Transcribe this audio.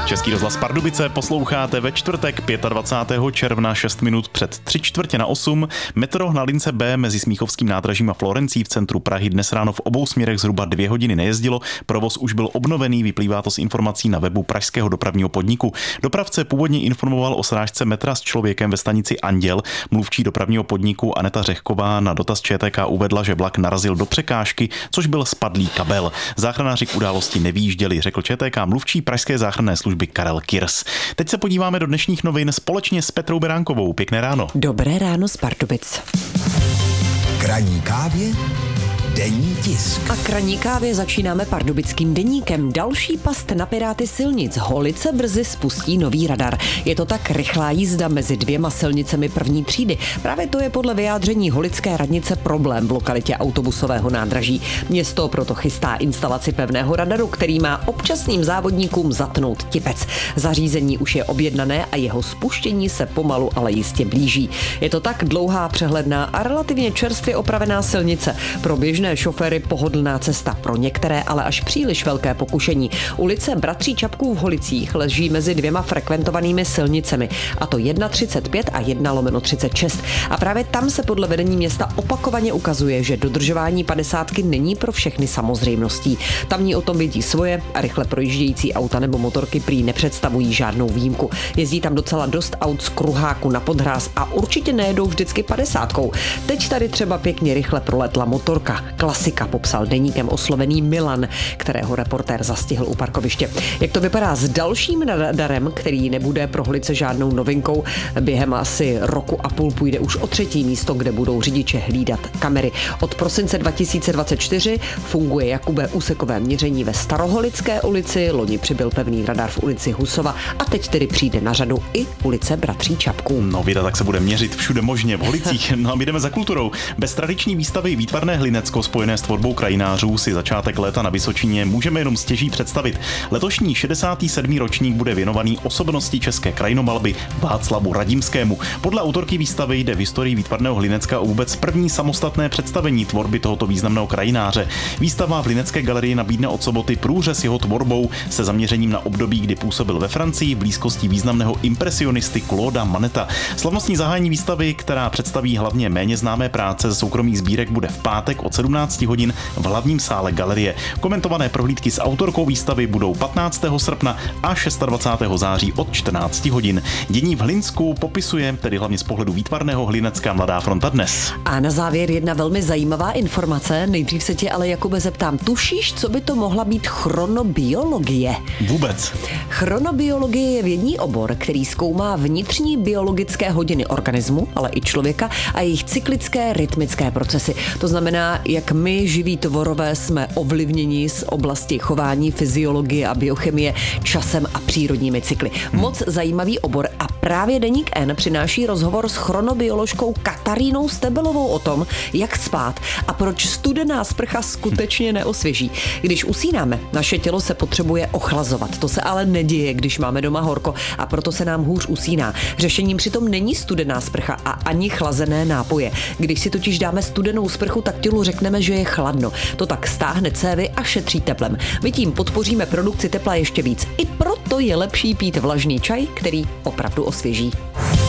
Český rozhlas Pardubice posloucháte ve čtvrtek 25. června 6 minut před 7:45. Metro na lince B mezi Smíchovským nádražím a Florencí v centru Prahy dnes ráno v obou směrech zhruba 2 hodiny nejezdilo. Provoz už byl obnovený, vyplývá to z informací na webu Pražského dopravního podniku. Dopravce původně informoval o srážce metra s člověkem ve stanici Anděl. Mluvčí dopravního podniku Aneta Řehková na dotaz ČTK uvedla, že vlak narazil do překážky, což byl spadlý kabel. Záchranáři k události nevyjížděli, řekl ČTK mluvčí pražské záchranné služby Karel Kirs. Teď se podíváme do dnešních novin společně s Petrou Beránkovou. Pěkné ráno. Dobré ráno z Pardubic. K ranní kávě denní tisk. A k ranní kávě začínáme pardubickým deníkem. Další past na piráty silnic. Holice brzy spustí nový radar. Je to tak rychlá jízda mezi 2 silnicemi první třídy. Právě to je podle vyjádření holické radnice problém v lokalitě autobusového nádraží. Město proto chystá instalaci pevného radaru, který má občasným závodníkům zatnout tipec. Zařízení už je objednané a jeho spuštění se pomalu, ale jistě blíží. Je to tak dlouhá, přehledná a relativně čerstvě opravená silnice. Pro běžné šoféry pohodlná cesta, pro některé ale až příliš velké pokušení. Ulice Bratří Čapků v Holicích leží mezi 2 frekventovanými silnicemi, a to 1/35 a 1/36. A právě tam se podle vedení města opakovaně ukazuje, že dodržování 50 není pro všechny samozřejmostí. Tamní o tom vědí svoje a rychle projíždějící auta nebo motorky prý nepředstavují žádnou výjimku. Jezdí tam docela dost aut z kruháku na podhráz a určitě nejedou vždycky 50. Teď tady třeba pěkně rychle proletla motorka. Klasika, popsal deníkem oslovený Milan, kterého reportér zastihl u parkoviště. Jak to vypadá s dalším radarem, který nebude pro Holice žádnou novinkou, během asi roku a půl půjde už o 3. místo, kde budou řidiče hlídat kamery. Od prosince 2024 funguje Jakube úsekové měření ve Staroholické ulici, loni přibyl pevný radar v ulici Husova a teď tedy přijde na řadu i ulice Bratří Čapků. No vida, tak se bude měřit všude možně v Holicích. No a my jdeme za kulturou. Bez tradiční výstavy Výtvarné Hlinecko spojené s tvorbou krajinářů si začátek léta na Vysočině můžeme jenom stěží představit. Letošní 67. ročník bude věnovaný osobnosti české krajinomalby Václavu Radimskému. Podle autorky výstavy jde v historii Výtvarného Hlinecka o vůbec první samostatné představení tvorby tohoto významného krajináře. Výstava v Hlinecké galerii nabídne od soboty průřez jeho tvorbou se zaměřením na období, kdy působil ve Francii v blízkosti významného impresionisty Clauda Maneta. Slavnostní zahájení výstavy, která představí hlavně méně známé práce ze soukromých sbírek, bude v pátek od 17 hodin v hlavním sále galerie. Komentované prohlídky s autorkou výstavy budou 15. srpna a 26. září od 14 hodin. Dění v Hlinsku popisuje tedy hlavně z pohledu Výtvarného Hlinecka Mladá fronta dnes. A na závěr jedna velmi zajímavá informace. Nejdřív se tě ale, Jakube, zeptám, tušíš, co by to mohla být chronobiologie? Vůbec. Chronobiologie je vědní obor, který zkoumá vnitřní biologické hodiny organismu, ale i člověka a jejich cyklické rytmické procesy. To znamená, jak my, živí tvorové, jsme ovlivněni z oblasti chování, fyziologie a biochemie časem a přírodními cykly. Moc zajímavý obor a právě Deník N přináší rozhovor s chronobioložkou Katarínou Stebelovou o tom, jak spát a proč studená sprcha skutečně neosvěží. Když usínáme, naše tělo se potřebuje ochlazovat. To se ale neděje, když máme doma horko, a proto se nám hůř usíná. Řešením přitom není studená sprcha a ani chlazené nápoje. Když si totiž dáme studenou sprchu, tak tělu řekneme, že je chladno. To tak stáhne cévy a šetří teplem. My tím podpoříme produkci tepla ještě víc. I proto je lepší pít vlažný čaj, který opravdu osvěží.